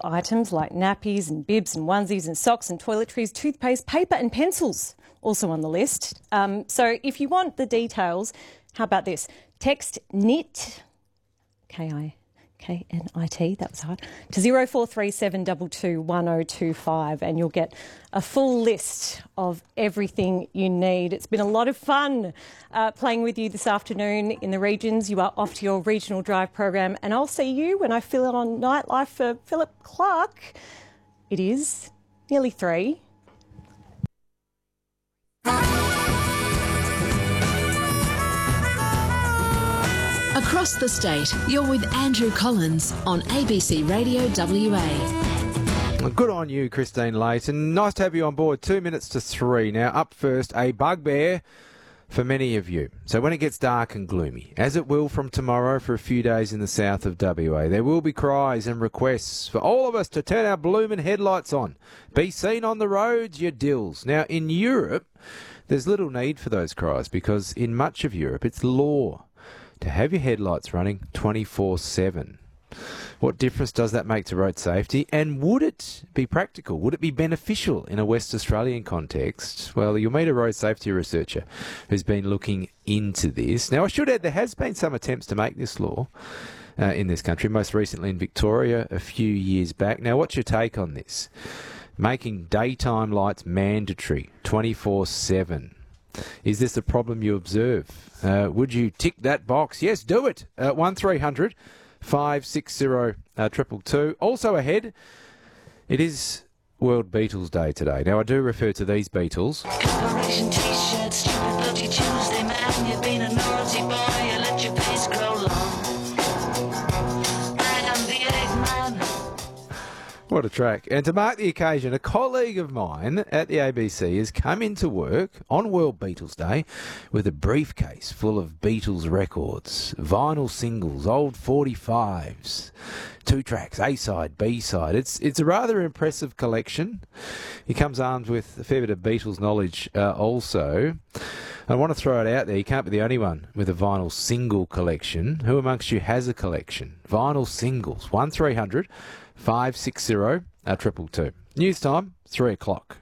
items like nappies and bibs and onesies and socks and toiletries, toothpaste, paper and pencils also on the list. So if you want the details, how about this? Text KNIT, K-I-K-N-I-T, that was hard, to 0437 22 1025 and you'll get a full list of everything you need. It's been a lot of fun playing with you this afternoon in the regions. You are off to your regional drive program and I'll see you when I fill in on Nightlife for Philip Clark. It is nearly 3. Across the state, you're with Andrew Collins on ABC Radio WA. Good on you, Christine Layton. Nice to have you on board. 2 minutes to 3. Now, up first, a bugbear for many of you. So when it gets dark and gloomy, as it will from tomorrow for a few days in the south of WA, there will be cries and requests for all of us to turn our bloomin' headlights on. Be seen on the roads, you dills. Now, in Europe, there's little need for those cries because in much of Europe, it's law to have your headlights running 24/7. What difference does that make to road safety? And would it be practical? Would it be beneficial in a West Australian context? Well, you'll meet a road safety researcher who's been looking into this. Now, I should add there has been some attempts to make this law in this country, most recently in Victoria a few years back. Now, what's your take on this? Making daytime lights mandatory 24/7. Is this a problem you observe? Would you tick that box? Yes, do it. 1300 560 222. Also ahead, it is World Beatles Day today. Now, I do refer to these Beatles. Corporation t-shirt, stupid bloody Tuesday, man. You've been a naughty boy, you let your face grow long. I am the Eggman. What a track. And to mark the occasion, a colleague of mine at the ABC has come into work on World Beatles Day with a briefcase full of Beatles records, vinyl singles, old 45s, 2 tracks, A-side, B-side. It's a rather impressive collection. He comes armed with a fair bit of Beatles knowledge also. I want to throw it out there. You can't be the only one with a vinyl single collection. Who amongst you has a collection? Vinyl singles. 1300 560 222. News time, 3 o'clock.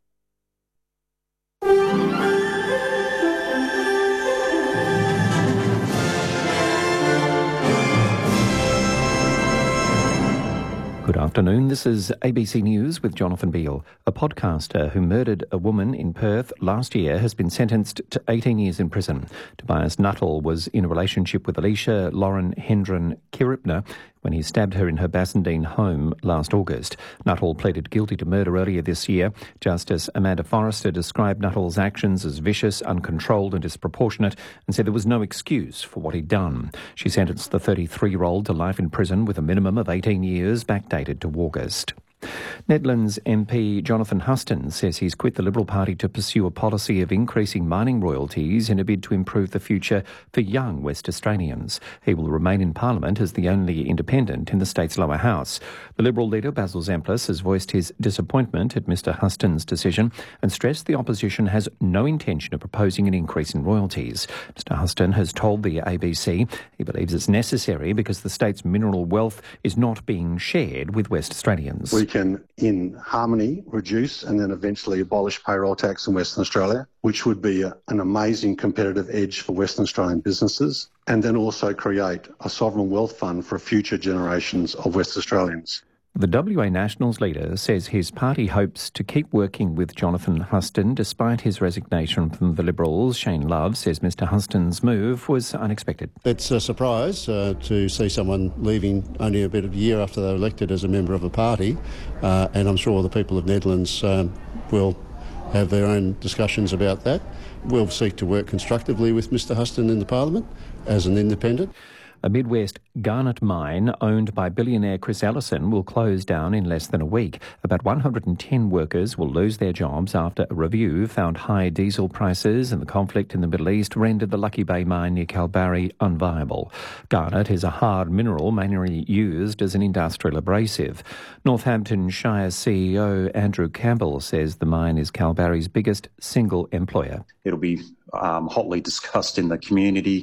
Good afternoon. This is ABC News with Jonathan Beale. A podcaster who murdered a woman in Perth last year has been sentenced to 18 years in prison. Tobias Nuttall was in a relationship with Alicia Lauren Hendren Kiripner when he stabbed her in her Bassendean home last August. Nuttall pleaded guilty to murder earlier this year. Justice Amanda Forrester described Nuttall's actions as vicious, uncontrolled and disproportionate and said there was no excuse for what he'd done. She sentenced the 33-year-old to life in prison with a minimum of 18 years, backdated to August. Nedlands MP Jonathan Huston says he's quit the Liberal Party to pursue a policy of increasing mining royalties in a bid to improve the future for young West Australians. He will remain in Parliament as the only independent in the state's lower house. The Liberal leader, Basil Zamplis, has voiced his disappointment at Mr Huston's decision and stressed the opposition has no intention of proposing an increase in royalties. Mr Huston has told the ABC he believes it's necessary because the state's mineral wealth is not being shared with West Australians. We can, in harmony, reduce and then eventually abolish payroll tax in Western Australia, which would be an amazing competitive edge for Western Australian businesses, and then also create a sovereign wealth fund for future generations of West Australians. The WA Nationals leader says his party hopes to keep working with Jonathan Huston despite his resignation from the Liberals. Shane Love says Mr Huston's move was unexpected. It's a surprise to see someone leaving only a bit of a year after they were elected as a member of a party, and I'm sure the people of Nedlands will have their own discussions about that. We'll seek to work constructively with Mr Huston in the Parliament as an independent. A Midwest garnet mine owned by billionaire Chris Ellison will close down in less than a week. About 110 workers will lose their jobs after a review found high diesel prices and the conflict in the Middle East rendered the Lucky Bay mine near Kalbarri unviable. Garnet is a hard mineral mainly used as an industrial abrasive. Northampton Shire CEO Andrew Campbell says the mine is Kalbarri's biggest single employer. It'll be hotly discussed in the community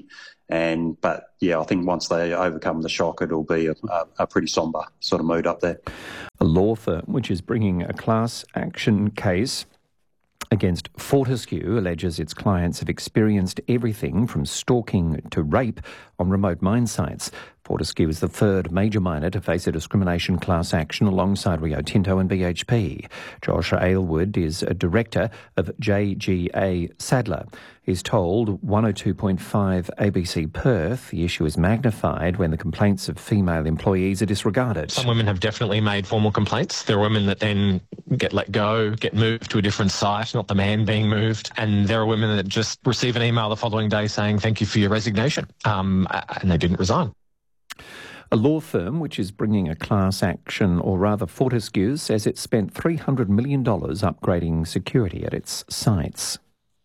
But I think once they overcome the shock, it'll be a pretty sombre sort of mood up there. A law firm which is bringing a class action case against Fortescue alleges its clients have experienced everything from stalking to rape on remote mine sites. Fortescue is the third major miner to face a discrimination class action alongside Rio Tinto and BHP. Josh Aylward is a director of JGA Sadler. He's told 102.5 ABC Perth the issue is magnified when the complaints of female employees are disregarded. Some women have definitely made formal complaints. There are women that then get let go, get moved to a different site, not the man being moved. And there are women that just receive an email the following day saying, thank you for your resignation. And they didn't resign. A law firm which is bringing a class action, or rather Fortescue, says it spent $300 million upgrading security at its sites.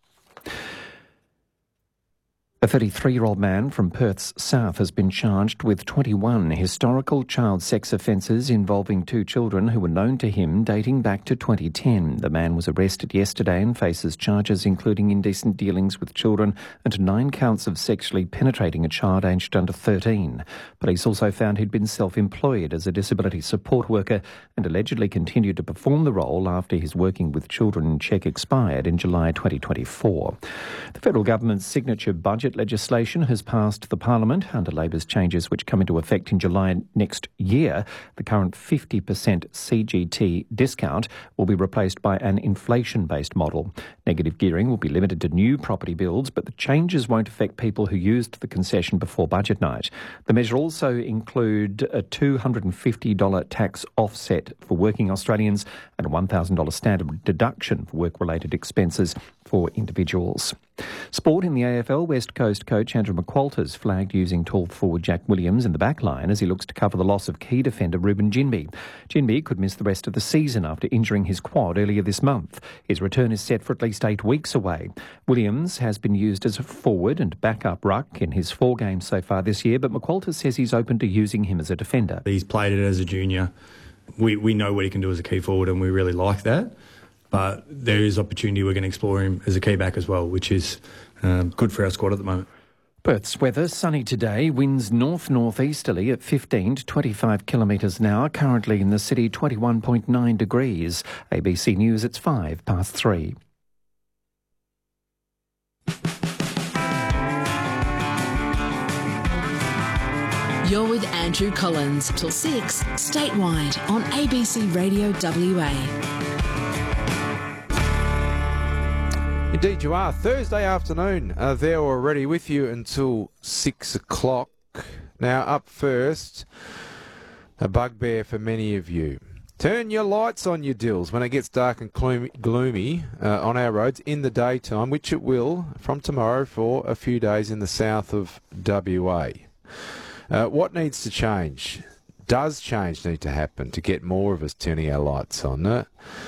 A 33-year-old man from Perth's south has been charged with 21 historical child sex offences involving 2 children who were known to him dating back to 2010. The man was arrested yesterday and faces charges including indecent dealings with children and 9 counts of sexually penetrating a child aged under 13. Police also found he'd been self-employed as a disability support worker and allegedly continued to perform the role after his working with children cheque expired in July 2024. The federal government's signature budget legislation has passed the Parliament under Labor's changes which come into effect in July next year. The current 50% CGT discount will be replaced by an inflation-based model. Negative gearing will be limited to new property builds, but the changes won't affect people who used the concession before budget night. The measure also include a $250 tax offset for working Australians and a $1,000 standard deduction for work-related expenses for individuals. Sport in the AFL, West Coast coach Andrew McQualters flagged using tall forward Jack Williams in the back line as he looks to cover the loss of key defender Ruben Ginbey. Ginbey could miss the rest of the season after injuring his quad earlier this month. His return is set for at least 8 weeks away. Williams has been used as a forward and backup ruck in his 4 games so far this year, but McQualters says he's open to using him as a defender. He's played it as a junior. We know what he can do as a key forward and we really like that. But there is opportunity we're going to explore him as a key back as well, which is good for our squad at the moment. Perth's weather, sunny today, winds north-northeasterly at 15 to 25 kilometres an hour, currently in the city 21.9 degrees. ABC News, it's 3:05. You're with Andrew Collins till 6, statewide on ABC Radio WA. Indeed you are. Thursday afternoon, there already with you until 6 o'clock. Now up first, a bugbear for many of you. Turn your lights on, you dills, when it gets dark and gloomy on our roads in the daytime, which it will from tomorrow for a few days in the south of WA. What needs to change? Does change need to happen to get more of us turning our lights on?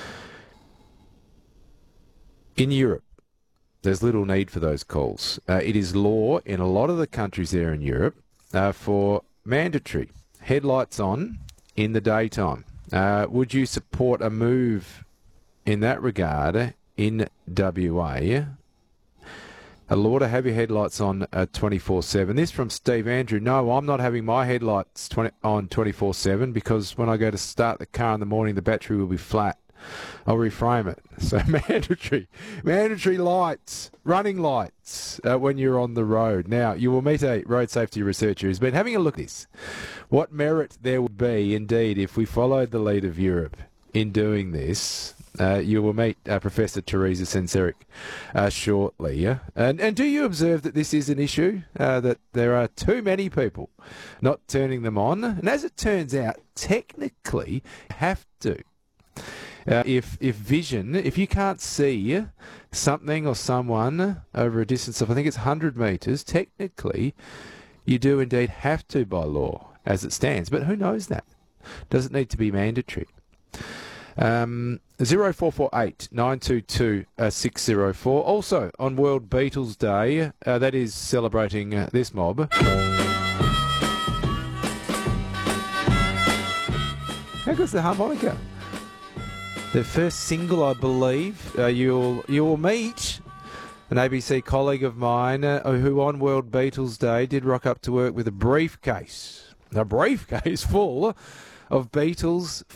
In Europe, there's little need for those calls. It is law in a lot of the countries there in Europe for mandatory headlights on in the daytime. Would you support a move in that regard in WA? A law to have your headlights on 24/7. This from Steve Andrew. No, I'm not having my headlights on 24/7 because when I go to start the car in the morning, the battery will be flat. I'll reframe it. So mandatory lights, running lights when you're on the road. Now, you will meet a road safety researcher who's been having a look at this. What merit there would be, indeed, if we followed the lead of Europe in doing this. You will meet Professor Teresa Senseric shortly. And do you observe that this is an issue, that there are too many people not turning them on? And as it turns out, technically, you have to. If you can't see something or someone over a distance of, I think it's 100 metres, technically you do indeed have to by law as it stands. But who knows that? Does it need to be mandatory? 0448 922 604. Also on World Beatles Day, that is celebrating this mob. How good's the harmonica? The first single, I believe, you'll meet an ABC colleague of mine who on World Beatles Day did rock up to work with a briefcase full of Beatles